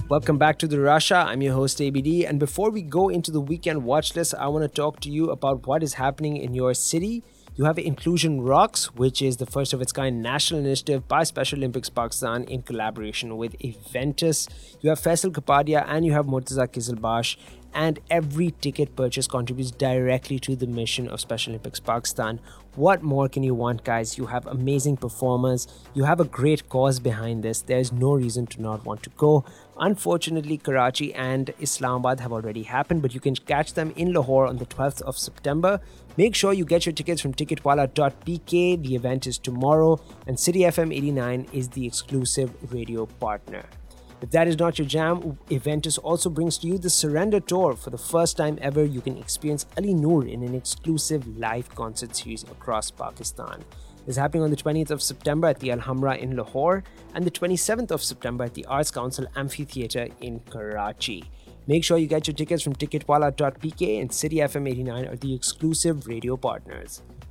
Welcome back to the Russia. I'm your host ABD, and before we go into the weekend watch list, I want to talk to you about what is happening in your city. You have Inclusion Rocks, which is the first of its kind national initiative by Special Olympics Pakistan in collaboration with Eventus. You have Faisal Kapadia and you have Murtaza Kizilbash, and every ticket purchase contributes directly to the mission of Special Olympics Pakistan. What more can you want, guys? You have amazing performers. You have a great cause behind this. There's no reason to not want to go. Unfortunately, Karachi and Islamabad have already happened, but you can catch them in Lahore on the 12th of September. Make sure you get your tickets from ticketwala.pk. The event is tomorrow, and City FM 89 is the exclusive radio partner. If that is not your jam, Eventus also brings to you the Surrender Tour. For the first time ever, you can experience Ali Noor in an exclusive live concert series across Pakistan. It's happening on the 20th of September at the Alhambra in Lahore and the 27th of September at the Arts Council Amphitheatre in Karachi. Make sure you get your tickets from ticketwala.pk, and City FM 89 are the exclusive radio partners.